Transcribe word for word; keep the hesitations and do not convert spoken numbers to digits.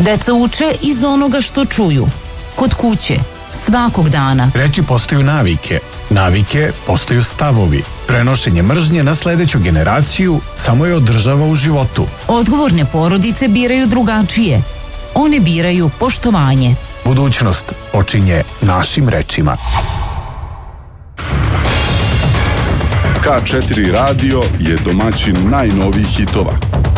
Deca uče iz onoga što čuju. Kod kuće, svakog dana. Reči postaju navike, navike postaju stavovi. Prenošenje mržnje na sledeću generaciju samo je održava u životu. Odgovorne porodice biraju drugačije. One biraju poštovanje. Budućnost počinje našim rečima. K četiri radio je domaćin najnovijih hitova.